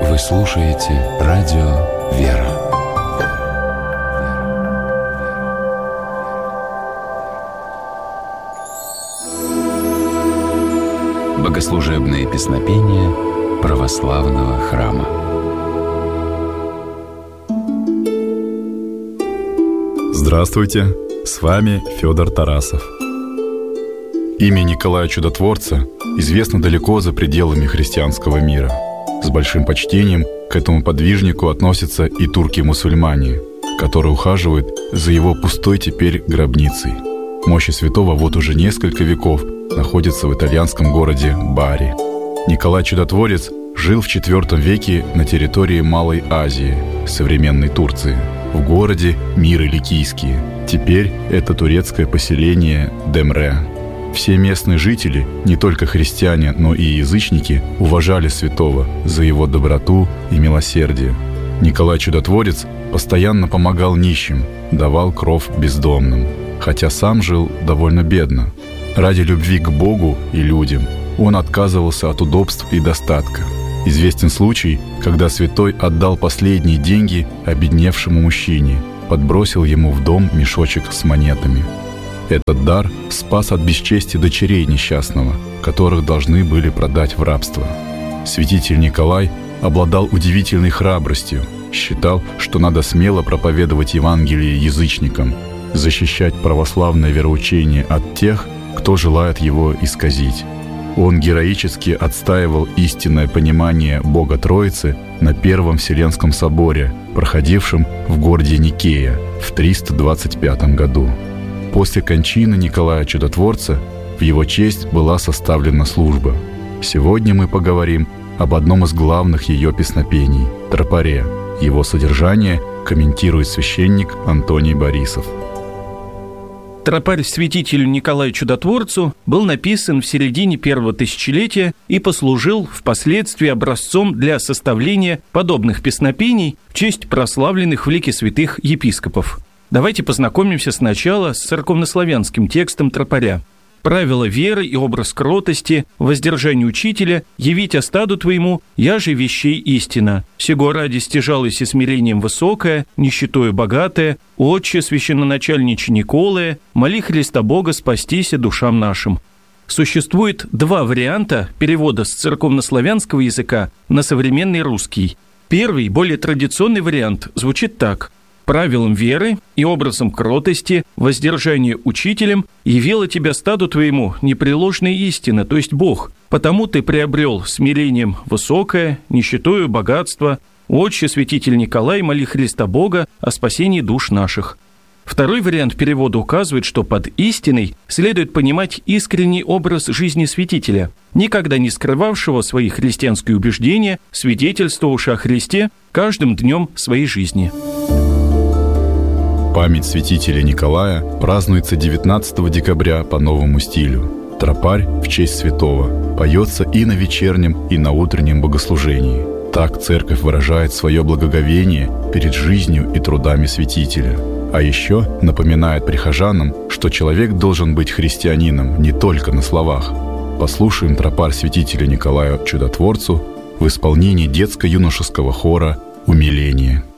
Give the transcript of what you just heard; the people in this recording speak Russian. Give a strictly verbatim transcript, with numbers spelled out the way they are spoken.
Вы слушаете радио «Вера». Богослужебные песнопения православного храма. Здравствуйте, с вами Федор Тарасов. Имя Николая Чудотворца известно далеко за пределами христианского мира. С большим почтением к этому подвижнику относятся и турки-мусульмане, которые ухаживают за его пустой теперь гробницей. Мощи святого вот уже несколько веков находится в итальянском городе Бари. Николай Чудотворец жил в четвёртом веке на территории Малой Азии, современной Турции, в городе Миры Ликийские. Теперь это турецкое поселение Демре. Все местные жители, не только христиане, но и язычники, уважали святого за его доброту и милосердие. Николай Чудотворец постоянно помогал нищим, давал кров бездомным, хотя сам жил довольно бедно. Ради любви к Богу и людям он отказывался от удобств и достатка. Известен случай, когда святой отдал последние деньги обедневшему мужчине, подбросил ему в дом мешочек с монетами. Этот дар спас от бесчестия дочерей несчастного, которых должны были продать в рабство. Святитель Николай обладал удивительной храбростью, считал, что надо смело проповедовать Евангелие язычникам, защищать православное вероучение от тех, кто желает его исказить. Он героически отстаивал истинное понимание Бога Троицы на Первом Вселенском соборе, проходившем в городе Никея в триста двадцать пятом году. После кончины Николая Чудотворца в его честь была составлена служба. Сегодня мы поговорим об одном из главных ее песнопений – «Тропаре». Его содержание комментирует священник Антоний Борисов. Тропарь святителю Николаю Чудотворцу был написан в середине первого тысячелетия и послужил впоследствии образцом для составления подобных песнопений в честь прославленных в лике святых епископов. Давайте познакомимся сначала с церковнославянским текстом тропаря. «Правила веры и образ кротости, воздержание учителя, явить остаду твоему, я же вещей истина. Сего ради стяжалось и смирением высокое, нищетою богатое, отче священноначальниче Николая, моли Христа Бога спастися душам нашим». Существует два варианта перевода с церковнославянского языка на современный русский. Первый, более традиционный вариант звучит так: «Правилам веры и образом кротости, воздержание учителем, явила тебя стаду твоему непреложная истина, то есть Бог. Потому ты приобрел смирением высокое, нищетою богатство, отче святитель Николай, моли Христа Бога о спасении душ наших». Второй вариант перевода указывает, что под истиной следует понимать искренний образ жизни святителя, никогда не скрывавшего свои христианские убеждения, свидетельствовавшего о Христе каждым днем своей жизни. Память святителя Николая празднуется девятнадцатого декабря по новому стилю. Тропарь в честь святого поется и на вечернем, и на утреннем богослужении. Так церковь выражает свое благоговение перед жизнью и трудами святителя. А еще напоминает прихожанам, что человек должен быть христианином не только на словах. Послушаем тропарь святителя Николаю Чудотворцу в исполнении детско-юношеского хора «Умиление».